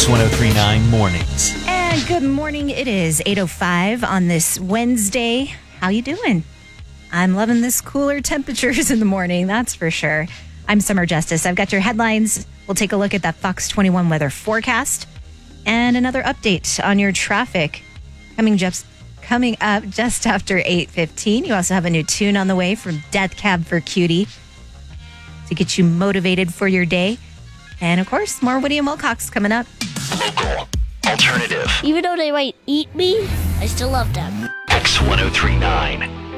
X1039 Mornings. And good morning. It is 8:05 on this Wednesday. How you doing? I'm loving this cooler temperatures in the morning, that's for sure. I'm Summer Justice. I've got your headlines. We'll take a look at that Fox 21 weather forecast and another update on your traffic coming up just after 8:15. You also have a new tune on the way from Death Cab for Cutie to get you motivated for your day. And of course, more Woody and Wilcox coming up. Local. Alternative. Even though they might eat me, I still love them. X1039.